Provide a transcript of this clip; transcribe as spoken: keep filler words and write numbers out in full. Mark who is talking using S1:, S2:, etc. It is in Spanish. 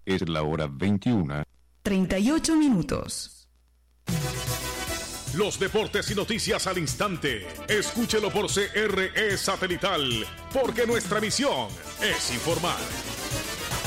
S1: Es la hora veintiuna.
S2: treinta y ocho minutos.
S3: Los deportes y noticias al instante. Escúchelo por C R E Satelital, porque nuestra misión es informar.